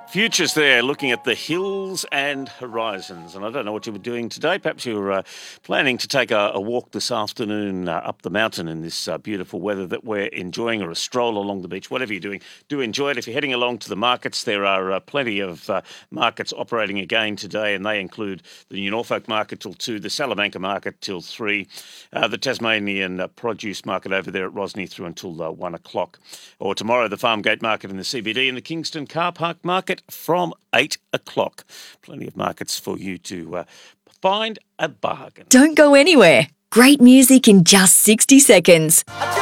Futures there, looking at the hills and horizons. And I don't know what you were doing today. Perhaps you were planning to take a walk this afternoon up the mountain in this beautiful weather that we're enjoying, or a stroll along the beach. Whatever you're doing, do enjoy it. If you're heading along to the markets, there are plenty of markets operating again today, and they include the New Norfolk market till 2, the Salamanca market till 3, the Tasmanian produce market over there at Rosny through until 1 o'clock. Or tomorrow, the Farmgate market in the CBD and the Kingston car park market from 8 o'clock. Plenty of markets for you to find a bargain. Don't go anywhere. Great music in just 60 seconds.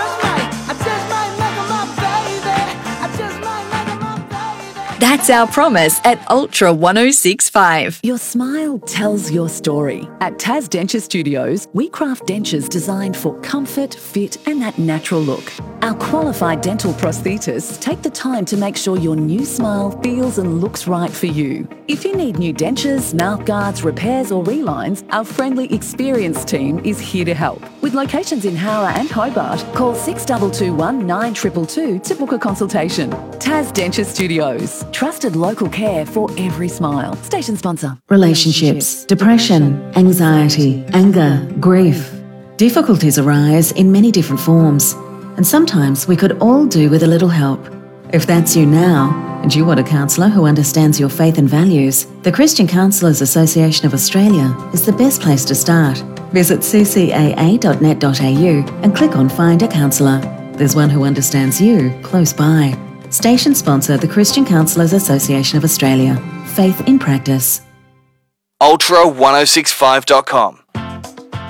That's our promise at Ultra 1065. Your smile tells your story. At Tas Denture Studios, we craft dentures designed for comfort, fit, and that natural look. Our qualified dental prosthetists take the time to make sure your new smile feels and looks right for you. If you need new dentures, mouth guards, repairs, or relines, our friendly, experienced team is here to help. With locations in Howrah and Hobart, call 6221 9222 to book a consultation. Tas Denture Studios. Trusted local care for every smile. Station sponsor. Relationships, depression, anxiety, anger, grief. Difficulties arise in many different forms, and sometimes we could all do with a little help. If that's you now, and you want a counsellor who understands your faith and values, the Christian Counsellors Association of Australia is the best place to start. Visit ccaa.net.au and click on Find a Counsellor. There's one who understands you close by. Station sponsor, the Christian Counsellors Association of Australia. Faith in practice. Ultra1065.com